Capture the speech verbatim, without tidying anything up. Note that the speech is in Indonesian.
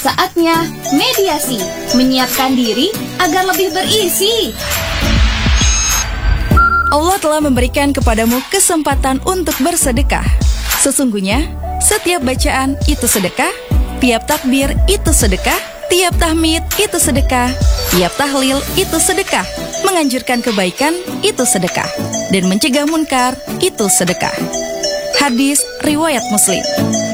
Saatnya mediasi, menyiapkan diri agar lebih berisi. Allah telah memberikan kepadamu kesempatan untuk bersedekah. Sesungguhnya, setiap bacaan itu sedekah, tiap takbir itu sedekah, tiap tahmid itu sedekah, tiap tahlil itu sedekah, menganjurkan kebaikan itu sedekah, dan mencegah munkar itu sedekah. Hadis riwayat Muslim.